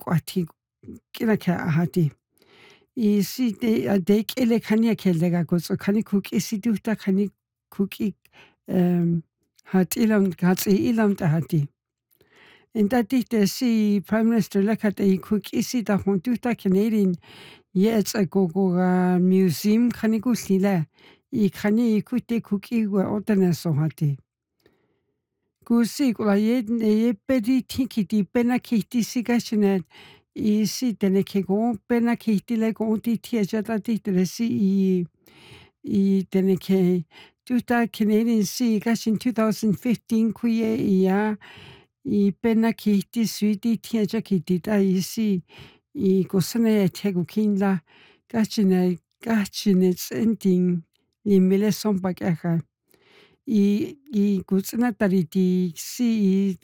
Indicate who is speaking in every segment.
Speaker 1: kwati kinaka ahati. Si de kele kania kelega gozo kani kuki si duta kani kuki hat ilam tahati. En dat si Prime Minister lekate I kuki si da honduta Canadian yes a gogo museum kani gusila. I kani ikuti kuki wa otana sohati. Gusi kula ye pedi tiki di pena kiti sigashnet I si tene ke go pena kiti le go di tia jata di I tene ke tuta Canadian si gashin 2015 kuye I pena kiti suiti tia jakiti da si I gosane tegu kinla gachine ending I mele sombak I gutsina tariti si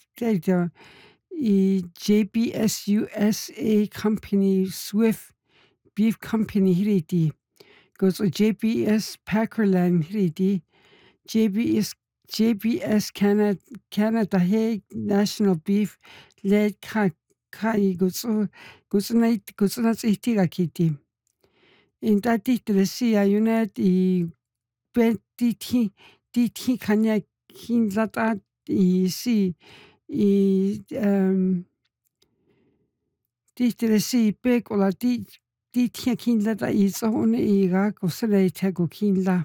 Speaker 1: I JBS USA company Swift Beef Company hiriti goes JBS Packerland hiriti JBS Canada Hague National Beef led kai gutsina itiga kiti in dati si ayuna I DT kanya kinlata si si bek ola DT kinlata so one ga kosele tego kinla.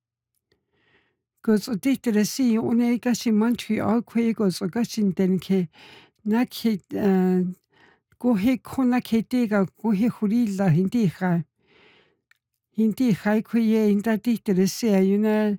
Speaker 1: Gozo si one gashi Montreal kwe gozo gashin denke naki gohe kona ketega gohe hurila hindi kwe inda si ayuna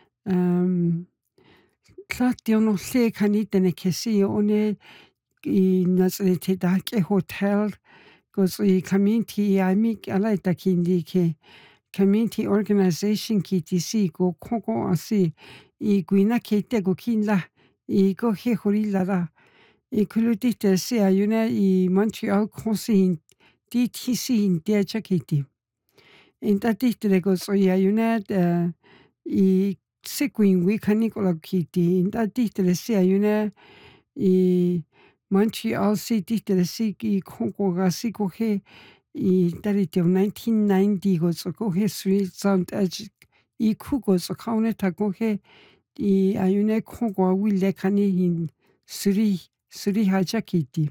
Speaker 1: Claudio se kanitene kesi one I nazarete dake hotel goes community alaita kindi ke community organization KTC go koko asi I guina kete go kinla I go he horila da I kulutite se ayuna I Montreal Conseil DTC in dia chakiti in tatite go so ayuna I Sequin we canikola kiti in that si ayuna I Montreal City si Kongo si kohe I tarite 1990 go so kohe street sound edge I kugo so kaune ta kohe I ayuna Kongo wile kani in suri hajakiti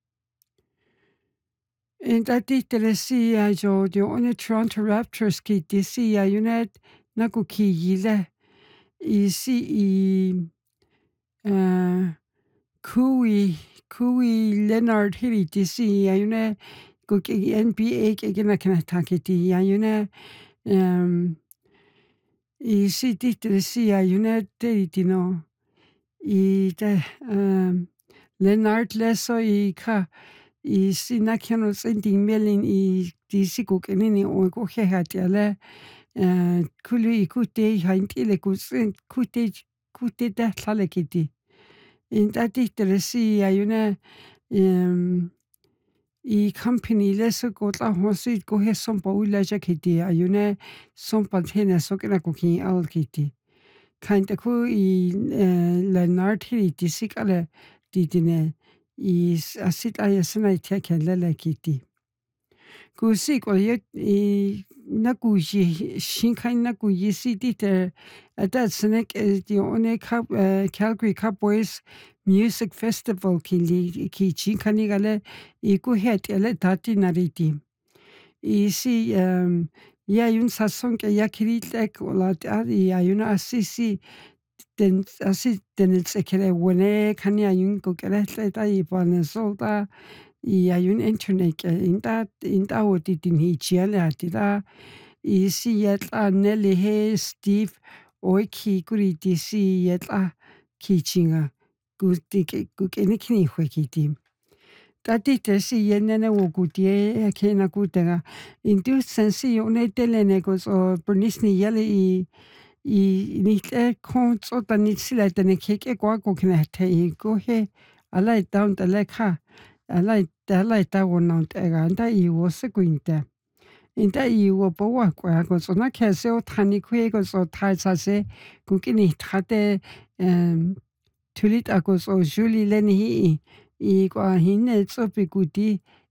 Speaker 1: in that si ajo the only Toronto Raptors kiti si ayuna nakuki yile I see Kui Leonard hiriti si ayuna go NBA kegena kana takiti ayuna I si si ayuna no I Leonard leso I ka I si nakano sending melin I si go kenini o go hehati ale kulu ikute haintile kute da tlalekiti in that si ayuna I company leso go la hosi go he sompa ula jakiti ayuna sompa tena sokena kuki al kiti kinda ku I Leonard hiriti sikale didine I asit ayasana teke lele kiti Gusi ko I nakuji shinkai nakuji sidite that's neck the one Calgary Cowboys Music Festival ki chinkani gale I go het ele tati nariti I si ya yun sasong ya kiritlek ola ya yun asisi den sekere wone kani ayun go keretle ta I panesolta I ayun internet inta oti din hichiale atida I si yetla Nelly he Steve oiki kuriti si yetla kichinga gukenikini huekiti tatite si yenene wogutie kena gutega indu sensi one telene gozo bernisni yele I nitle konso tanitsila tene keke kwa koknete I gohe alai down the lekha alai ta wonant ega I was guinte inta I wo bowa kwa gozo na kese o tani kwe gozo taisase gukini tate tulit gozo Julie leni I kwa hine tsopi guti